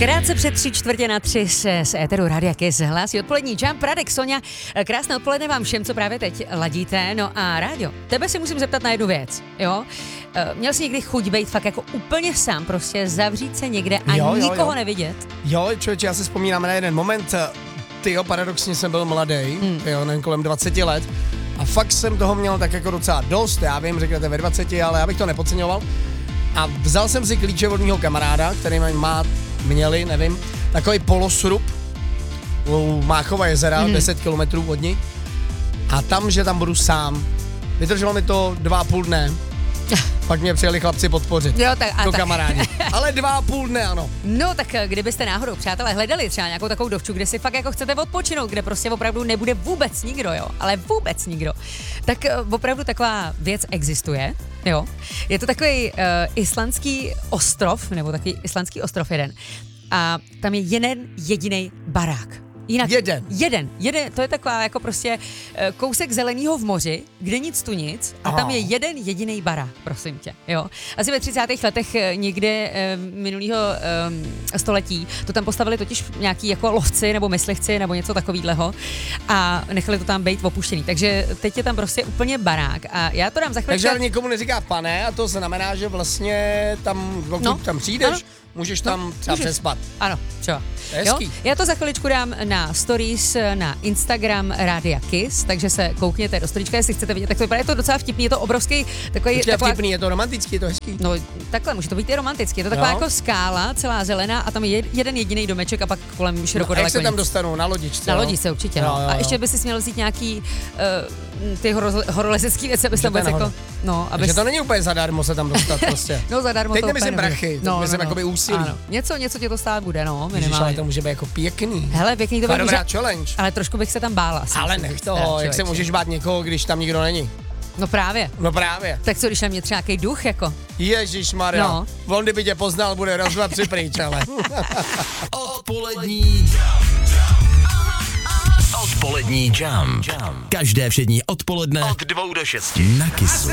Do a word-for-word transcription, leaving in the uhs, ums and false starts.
Krátce před tři čtvrtě na tři se z éteru Rádia Kiss hlásí odpolední Jump, Radek, Sonja. Krásné odpoledne vám všem, co právě teď ladíte. No a Ráďo, tebe si musím zeptat na jednu věc, jo? Měl jsi někdy chuť být fakt jako úplně sám, prostě zavřít se někde a jo, jo, nikoho jo. nevidět? Jo, člověče, já si vzpomínám na jeden moment, tyjo, paradoxně jsem byl mladý, hmm. jo, nevím, kolem dvacet let a fakt jsem toho měl tak jako docela dost, já vím, řeknete ve dvaceti, ale já bych to nepodceňoval. A vzal jsem si klíče od mýho kamaráda, který má, měli, nevím, takový polosrub u Máchova jezera, mm. deset kilometrů od ní. A tam, že tam budu sám. Vydrželo mi to dva a půl dne. Pak mě přijeli chlapci podpořit. Jo, tak, a to tak. kamarádi. Ale dva a půl dne, ano. No tak kdybyste náhodou, přátelé, hledali třeba nějakou takovou dovču, kde si fakt jako chcete odpočinout, kde prostě opravdu nebude vůbec nikdo, jo, ale vůbec nikdo, tak opravdu taková věc existuje, jo. Je to takový uh, islandský ostrov, nebo takový islandský ostrov jeden. A tam je jeden jediný barák. Jinak, jeden. Jeden. Jeden. To je taková jako prostě kousek zeleného v moři, kde nic tu nic a Aha. tam je jeden jediný barák, prosím tě. Jo. Asi ve třicátých letech někde e, minulého e, století to tam postavili totiž nějaký jako lovci nebo myslivci nebo něco takového a nechali to tam být opuštěný. Takže teď je tam prostě úplně barák a já to dám za chvíli. Takže ale nikomu neříká pane a to znamená, že vlastně tam, pokud no. tam přijdeš, ano. můžeš tam no, třeba můžeš. přespat. Ano, čo? Jo? Já to za chviličku dám na stories na Instagram Rádia Kiss, takže se koukněte do storíčka, jestli chcete vidět, tak to vypadá, je to docela vtipný, je to obrovský takový... Počkej, taková... vtipný, je to romantický, je to hezký. No takhle, může to být i romantický, je to taková no. jako skála, celá zelená a tam je jeden jediný domeček a pak kolem široko no, daleko. Jak se tam nic. dostanou? Na lodičce? Na no? lodičce určitě, jo, no. Jo, jo. A ještě by si měl vzít nějaký uh, ty horo, horolezecký věci, abys tam vůbec jako... No, abys... Takže to není úplně zadarmo se tam dostat prostě. No zadarmo teď to nemyslím prachy, no, myslím no, jakoby úsilí. Ano. Něco, něco tě to stát bude, no, minimálně. Ježiš, ale to může být jako pěkný. Hele, pěkný to bude. Dobrá challenge. Ale trošku bych se tam bála. Ale nech toho, jak se můžeš bát někoho, když tam nikdo není. No právě. No právě. Tak co, když na mě třeba nějaký duch, jako? Ježišmarja. No. On kdyby tě poznal, bude raz, dva, tři pryč, ale. Odpolední Odpolední Jump. Každé všední odpoledne od dvou do šesti na Kissu.